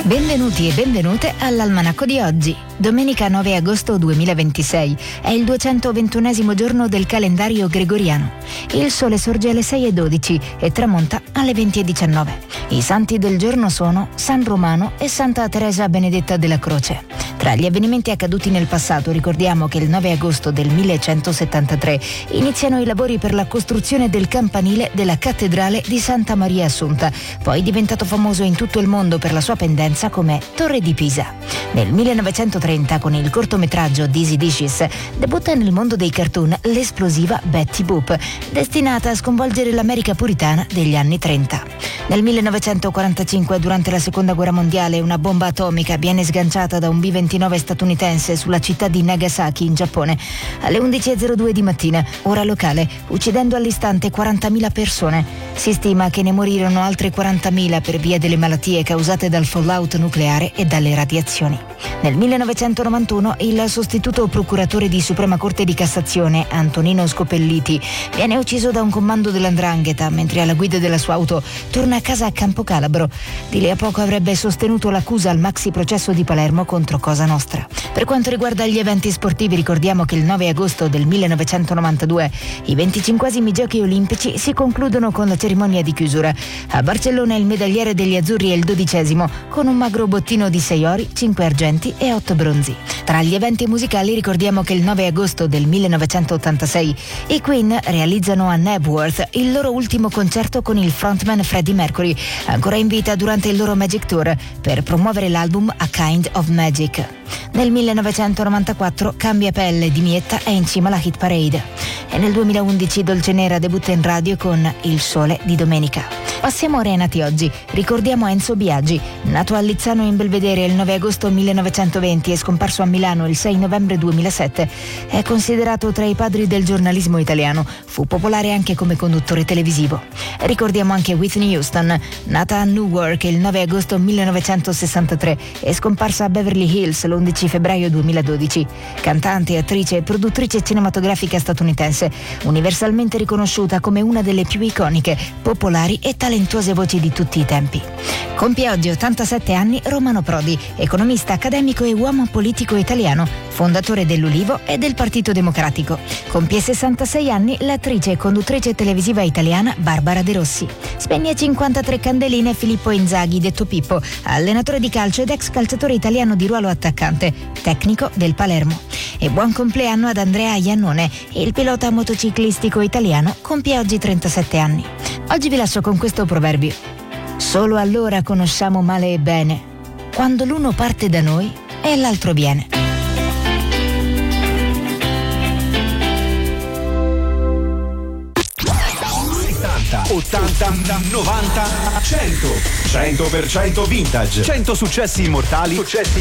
Benvenuti e benvenute all'Almanacco di oggi. Domenica 9 agosto 2026. È il 221esimo giorno del calendario gregoriano. Il sole sorge alle 6:12 e tramonta alle 20:19. I santi del giorno sono San Romano e Santa Teresa Benedetta della Croce. Tra gli avvenimenti accaduti nel passato ricordiamo che il 9 agosto del 1173 iniziano i lavori per la costruzione del campanile della cattedrale di Santa Maria Assunta, poi diventato famoso in tutto il mondo per la sua pendenza come Torre di Pisa. Nel 1930, con il cortometraggio Dizzy Dishes, debutta nel mondo dei cartoon l'esplosiva Betty Boop, destinata a sconvolgere l'America puritana degli anni 30. Nel 1945, durante la Seconda Guerra Mondiale, una bomba atomica viene sganciata da un B-29 statunitense sulla città di Nagasaki, in Giappone, alle 11:02 di mattina, ora locale, uccidendo all'istante 40.000 persone. Si stima che ne morirono altre 40.000 per via delle malattie causate dal fallout nucleare e dalle radiazioni. Nel 1991 il sostituto procuratore di Suprema Corte di Cassazione, Antonino Scopelliti, viene ucciso da un comando dell''ndrangheta mentre alla guida della sua auto torna a casa a Campocalabro. Di lì a poco avrebbe sostenuto l'accusa al maxi processo di Palermo contro Cosa Nostra. Per quanto riguarda gli eventi sportivi, ricordiamo che il 9 agosto del 1992 i 25esimi Giochi Olimpici si concludono con la cerimonia di chiusura. A Barcellona il medagliere degli azzurri è il 12esimo, con un magro bottino di 6 ori, 5 argenti e 8 bronzi. Tra gli eventi musicali ricordiamo che il 9 agosto del 1986 i Queen realizzano a Knebworth il loro ultimo concerto con il frontman Freddie Mercury, ancora in vita durante il loro Magic Tour, per promuovere l'album A Kind of Magic. Nel 1994 Cambia Pelle di Mietta è in cima alla hit parade e nel 2011 Dolce Nera debutta in radio con Il Sole di Domenica. Passiamo ora ai nati oggi. Ricordiamo Enzo Biagi, nato a Lizzano in Belvedere il 9 agosto 1920 e scomparso a Milano il 6 novembre 2007. È considerato tra i padri del giornalismo italiano. Fu popolare anche come conduttore televisivo. Ricordiamo anche Whitney Houston, nata a Newark il 9 agosto 1963 e scomparsa a Beverly Hills l'11 febbraio 2012. Cantante, attrice e produttrice cinematografica statunitense, universalmente riconosciuta come una delle più iconiche, popolari e talentuose voci di tutti i tempi. Compie oggi 87 anni Romano Prodi, economista, accademico e uomo politico italiano, fondatore dell'Ulivo e del Partito Democratico. Compie 66 anni l'attrice e conduttrice televisiva italiana Barbara De Rossi. Spegne 53 candeline Filippo Inzaghi, detto Pippo, allenatore di calcio ed ex calciatore italiano di ruolo attaccante, tecnico del Palermo. E buon compleanno ad Andrea Iannone, il pilota motociclistico italiano, compie oggi 37 anni. Oggi vi lascio con questo proverbio: solo allora conosciamo male e bene, quando l'uno parte da noi e l'altro viene. 80, 90, 100% vintage. 100 successi immortali